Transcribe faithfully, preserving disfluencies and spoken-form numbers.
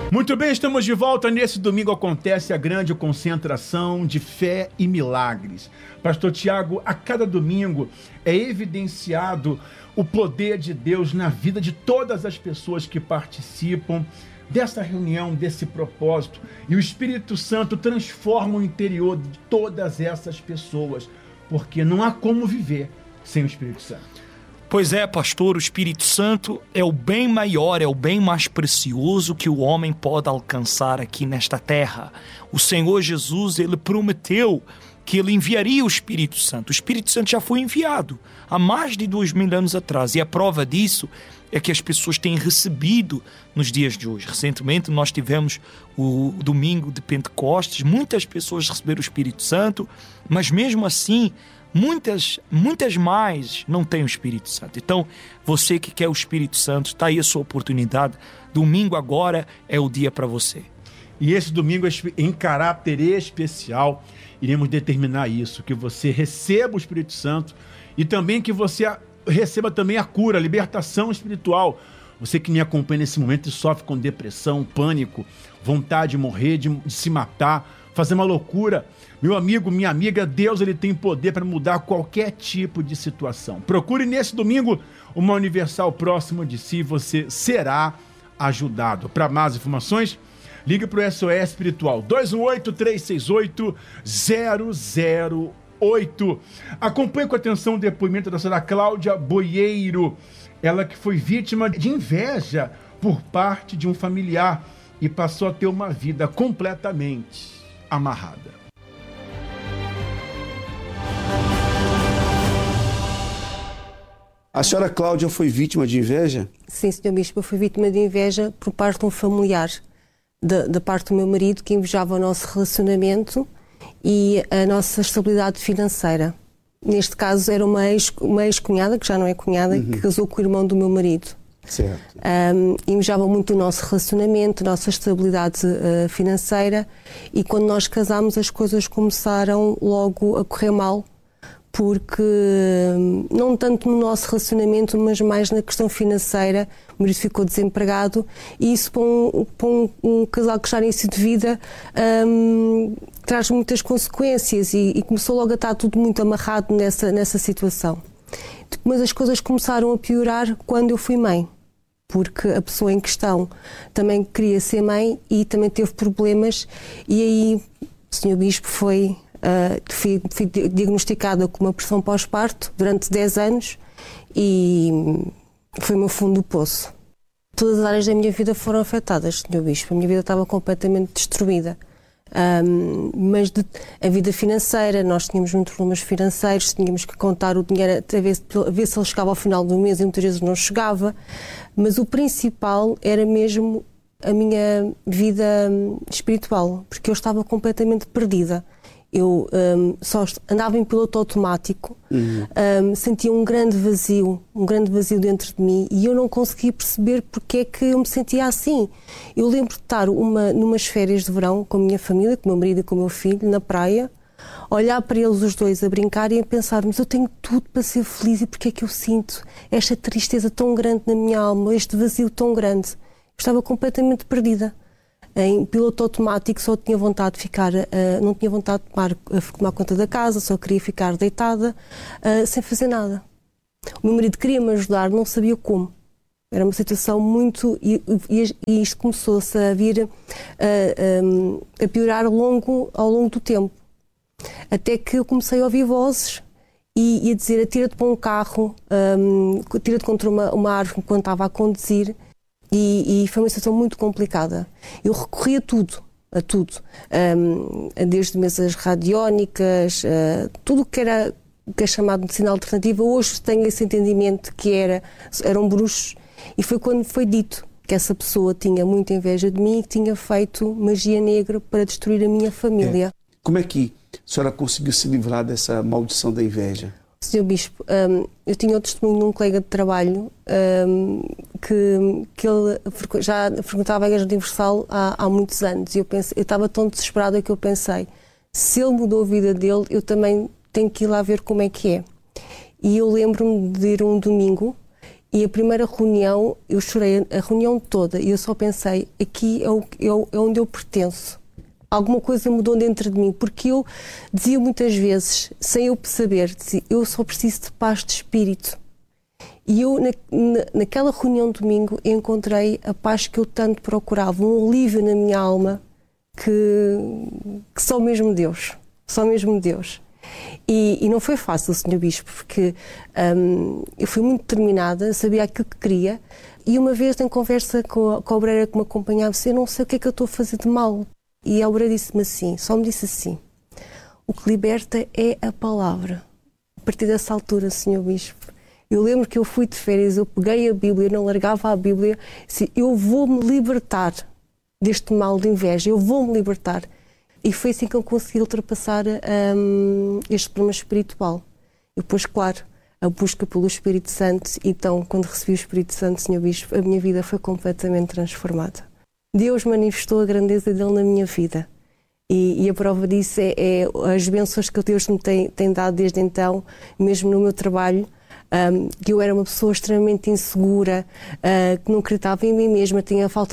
Muito bem, estamos de volta. Nesse domingo acontece a grande concentração de fé e milagres. Pastor Tiago, a cada domingo é evidenciado o poder de Deus na vida de todas as pessoas que participam dessa reunião, desse propósito. E o Espírito Santo transforma o interior de todas essas pessoas, porque não há como viver sem o Espírito Santo. Pois é, pastor, o Espírito Santo é o bem maior, é o bem mais precioso que o homem pode alcançar aqui nesta terra. O Senhor Jesus, ele prometeu que ele enviaria o Espírito Santo. O Espírito Santo já foi enviado há mais de dois mil anos atrás, e a prova disso é que as pessoas têm recebido nos dias de hoje. Recentemente nós tivemos o domingo de Pentecostes, muitas pessoas receberam o Espírito Santo, mas mesmo assim Muitas, muitas mais não têm o Espírito Santo. Então, você que quer o Espírito Santo, está aí a sua oportunidade. Domingo agora é o dia para você. E esse domingo, em caráter especial, iremos determinar isso, que você receba o Espírito Santo e também que você receba também a cura, a libertação espiritual. Você que me acompanha nesse momento e sofre com depressão, pânico, vontade de morrer, de, de se matar, fazer uma loucura. Meu amigo, minha amiga, Deus ele tem poder para mudar qualquer tipo de situação. Procure nesse domingo uma Universal próxima de si, você será ajudado. Para mais informações, ligue para o S O S Espiritual dois um oito, três seis oito, zero zero oito. Acompanhe com atenção o depoimento da senhora Cláudia Boieiro, ela que foi vítima de inveja por parte de um familiar e passou a ter uma vida completamente amarrada. A senhora Cláudia foi vítima de inveja? Sim, senhor Bispo, eu fui vítima de inveja por parte de um familiar, da, da parte do meu marido, que invejava o nosso relacionamento e a nossa estabilidade financeira. Neste caso era uma, ex, uma ex-cunhada, que já não é cunhada, uhum. que casou com o irmão do meu marido. Certo. Um, invejava muito o nosso relacionamento, a nossa estabilidade uh, financeira, e quando nós casámos as coisas começaram logo a correr mal, porque não tanto no nosso relacionamento, mas mais na questão financeira. O marido ficou desempregado e isso para um, para um, um casal que já tem início de vida um, traz muitas consequências e, e começou logo a estar tudo muito amarrado nessa, nessa situação. Mas as coisas começaram a piorar quando eu fui mãe, porque a pessoa em questão também queria ser mãe e também teve problemas, e aí o senhor Bispo foi... Uh, fui, fui diagnosticada com uma pressão pós-parto durante dez anos e foi o meu fundo do poço. Todas as áreas da minha vida foram afetadas, senhor Bispo. A minha vida estava completamente destruída. Um, mas de, a vida financeira, nós tínhamos muitos problemas financeiros, tínhamos que contar o dinheiro a ver, a ver se ele chegava ao final do mês e muitas vezes não chegava. Mas o principal era mesmo a minha vida espiritual, porque eu estava completamente perdida. Eu um, só andava em piloto automático, uhum. um, sentia um grande vazio, um grande vazio dentro de mim, e eu não conseguia perceber porque é que eu me sentia assim. Eu lembro de estar uma, numas férias de verão com a minha família, com o meu marido e com o meu filho, na praia, olhar para eles os dois a brincar e a pensar, mas eu tenho tudo para ser feliz e porque é que eu sinto esta tristeza tão grande na minha alma, este vazio tão grande? Eu estava completamente perdida. Em piloto automático, só tinha vontade de ficar, uh, não tinha vontade de tomar, uh, tomar conta da casa, só queria ficar deitada, uh, sem fazer nada. O meu marido queria me ajudar, não sabia como. Era uma situação muito... E, e, e isto começou-se a vir uh, um, a piorar ao longo, ao longo do tempo. Até que eu comecei a ouvir vozes e, e a dizer, atira-te para um carro, um, atira-te contra uma, uma árvore quando estava a conduzir. E, e foi uma situação muito complicada. Eu recorri a tudo, a tudo, um, desde mesas radiónicas, uh, tudo o que era que é chamado de medicina alternativa. Hoje tenho esse entendimento que era, eram bruxos, e foi quando foi dito que essa pessoa tinha muita inveja de mim e que tinha feito magia negra para destruir a minha família. É. Como é que a senhora conseguiu se livrar dessa maldição da inveja? senhor Bispo, um, eu tinha o testemunho de um colega de trabalho um, que, que ele já frequentava a Igreja Universal há, há muitos anos, e eu, pensei, eu estava tão desesperada que eu pensei, se ele mudou a vida dele, eu também tenho que ir lá ver como é que é. E eu lembro-me de ir um domingo E a primeira reunião, eu chorei a reunião toda e eu só pensei, aqui é, o, é, o, é onde eu pertenço. Alguma coisa mudou dentro de mim, porque eu dizia muitas vezes, sem eu saber, dizia, eu só preciso de paz de espírito. E eu, na, na, naquela reunião de domingo, encontrei a paz que eu tanto procurava, um alívio na minha alma, que, que só mesmo Deus, só mesmo Deus. E, e não foi fácil, senhor Bispo, porque hum, eu fui muito determinada, sabia aquilo que queria, e uma vez em conversa com a, com a obreira que me acompanhava, disse, eu não sei o que é que eu estou a fazer de mal. E a obreira disse-me assim, só me disse assim, o que liberta é a palavra. A partir dessa altura, senhor Bispo, eu lembro que eu fui de férias, eu peguei a Bíblia, não largava a Bíblia, disse, eu vou-me libertar deste mal de inveja, eu vou-me libertar. E foi assim que eu consegui ultrapassar um, este problema espiritual. E depois, claro, a busca pelo Espírito Santo. Então, quando recebi o Espírito Santo, senhor Bispo, a minha vida foi completamente transformada. Deus manifestou a grandeza dele na minha vida. E, e a prova disso é, é as bênçãos que Deus me tem, tem dado desde então, mesmo no meu trabalho. Um, que eu era uma pessoa extremamente insegura, uh, que não acreditava em mim mesma, tinha falta